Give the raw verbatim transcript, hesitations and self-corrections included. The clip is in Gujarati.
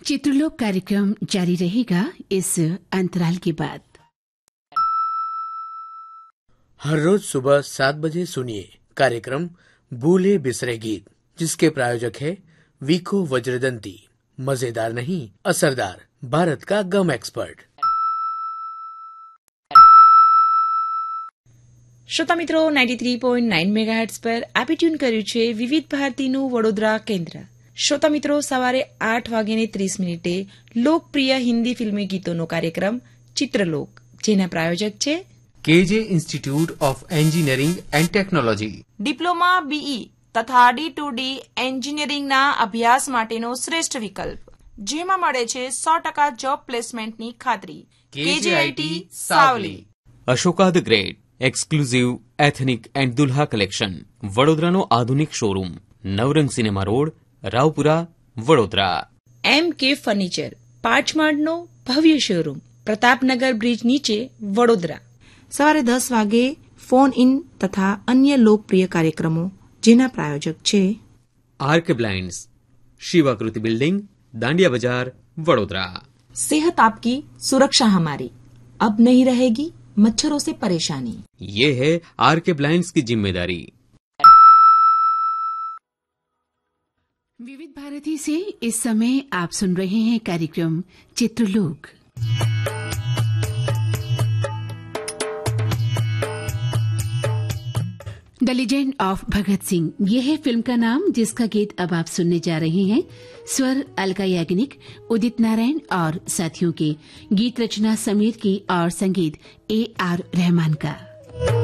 चित्रलोक कार्यक्रम जारी रहेगा इस अंतराल के बाद। हर रोज सुबह सात बजे सुनिए कार्यक्रम भूले बिसरे गीत, जिसके प्रायोजक है वीको वज्रदंती। मजेदार नहीं, असरदार, भारत का गम एक्सपर्ट। શ્રોતા મિત્રો, ninety three point nine megahertz પર આપે ટ્યુન કર્યું છે વિવિધ ભારતીનું વડોદરા કેન્દ્ર। શ્રોતા મિત્રો, સવારે આઠ વાગ્યાને ત્રીસ મિનિટે લોકપ્રિય હિન્દી ફિલ્મી ગીતોનો કાર્યક્રમ ચિત્રલોક, જેના પ્રાયોજક છે કેજે institute of engineering and technology. Diploma, BE તથા ડી ટુ ડી એન્જિનિયરિંગના અભ્યાસ માટેનો શ્રેષ્ઠ વિકલ્પ, જેમાં મળે છે સો ટકા જોબ પ્લેસમેન્ટની ખાતરી। કેજેઆઈટી Savli. Ashoka the great exclusive ethnic and Dulha collection, વડોદરાનો આધુનિક શોરૂમ, નવરંગ સિનેમા રોડ, રાવપુરા, વડોદરા। એમ કે ફર્નિચર, પાંચમાળનો ભવ્ય શોરૂમ, પ્રતાપનગર બ્રિજ નીચે, વડોદરા। સવારે દસ વાગે ફોન ઇન તથા અન્ય લોકપ્રિય કાર્યક્રમો, જેના પ્રાયોજક છે આર્ક બ્લાઇન્ડ્સ, શિવાકૃતિ બિલ્ડિંગ, દાંડિયા બજાર, વડોદરા। सेहत आपकी सुरक्षा हमारी, अब नहीं रहेगी मच्छरों से परेशानी, ये है आर के ब्लाइंड्स की जिम्मेदारी। विविध भारती से इस समय आप सुन रहे हैं कार्यक्रम चित्रलोक। The legend of Bhagat Singh, ये है फिल्म का नाम, जिसका गीत अब आप सुनने जा रहे हैं। स्वर अलका याग्निक, उदित नारायण और साथियों के, गीत रचना समीर की और संगीत ए आर रहमान का।